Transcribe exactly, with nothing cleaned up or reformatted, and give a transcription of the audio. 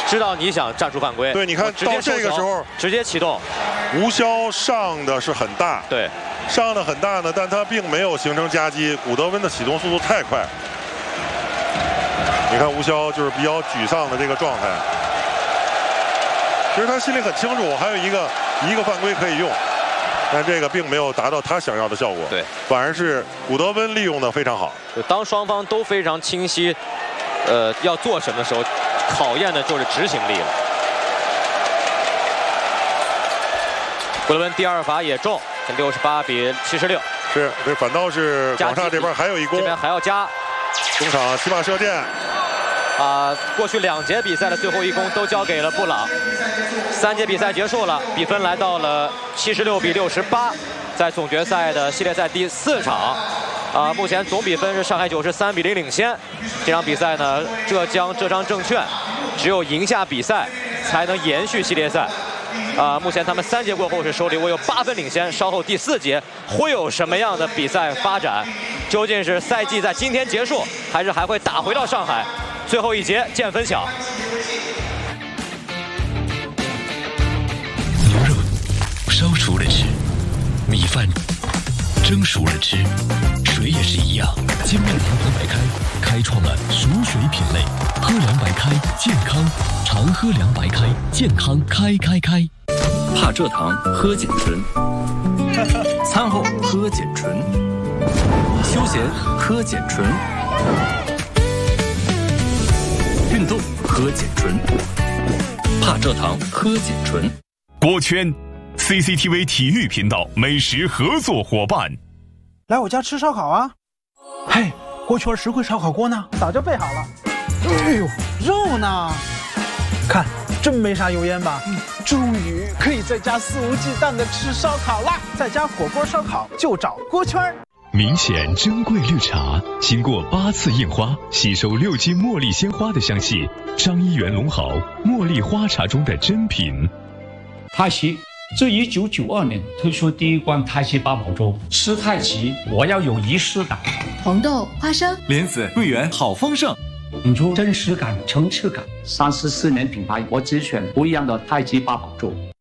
知道你想战术犯规。 对，你看到这个时候直接启动， 吴潇上的是很大， 对， 上的很大呢，但他并没有形成夹击。古德温的启动速度太快，你看吴潇就是比较沮丧的这个状态。其实他心里很清楚，我还有一个一个犯规可以用。 但这个并没有达到他想要的效果， 对， 反而是古德温利用的非常好。 当双方都非常清晰，呃，要做什么的时候，考验的就是执行力了。古德温第二罚也中，六十八比七十六。 是，这反倒是广厦这边还有一攻， 这边还要加。 中场起码射箭。 啊，过去两节比赛的最后一攻都交给了布朗。三节比赛结束了，比分来到了七十六比六十八，在总决赛的系列赛第四场，啊，目前总比分是上海九十三比零领先。这场比赛呢，浙江浙商证券只有赢下比赛才能延续系列赛。啊，目前他们三节过后是手里握有八分领先，稍后第四节会有什么样的比赛发展？究竟是赛季在今天结束，还是还会打回到上海？ 最后一节见分晓。 牛肉烧熟了吃，米饭蒸熟了吃，水也是一样。金麦堂糖白开开创了熟水品类，喝凉白开健康，常喝凉白开健康开开开。 怕蔗糖喝碱醇，餐后喝碱醇，休闲喝碱醇。 运动喝碱醇，怕蔗糖喝碱醇。 锅圈 ，C C T V 体育频道美食合作伙伴。 来我家吃烧烤啊！嘿，锅圈实惠烧烤锅呢？早就备好了。哎呦，肉呢？看，真没啥油烟吧？嗯，终于可以在家肆无忌惮的吃烧烤啦！在家火锅烧烤就找锅圈。 明显珍贵绿茶，经过八次印花，吸收六斤茉莉鲜花的香气。张一元龙豪茉莉花茶中的珍品。 太极自一九九二年推出第一罐太极八宝粥，吃太极我要有仪式感。 红豆、花生、 莲子、桂圆，好丰盛， 引出真实感、层次感。三十四年品牌，我只选不一样的太极八宝粥。